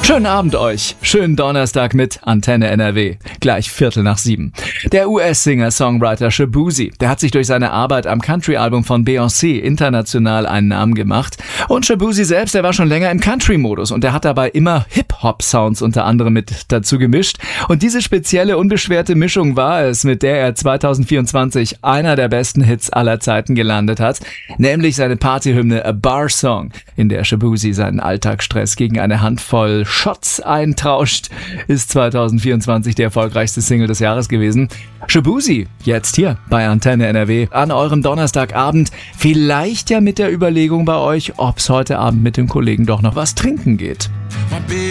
Schönen Abend euch. Schönen Donnerstag mit Antenne NRW. Gleich 6:15. Der US-Singer-Songwriter Shaboozey, der hat sich durch seine Arbeit am Country-Album von Beyoncé international einen Namen gemacht. Und Shaboozey selbst, der war schon länger im Country-Modus und der hat dabei immer Hip-Hop-Sounds unter anderem mit dazu gemischt. Und diese spezielle, unbeschwerte Mischung war es, mit der er 2024 einer der besten Hits aller Zeiten gelandet hat, nämlich seine Partyhymne A Bar Song, in der Shaboozey seinen Alltagsstress gegen eine Handvoll Shots eintauscht, ist 2024 die erfolgreichste Single des Jahres gewesen. Shaboozey, jetzt hier bei Antenne NRW an eurem Donnerstagabend. Vielleicht ja mit der Überlegung bei euch, ob es heute Abend mit dem Kollegen doch noch was trinken geht.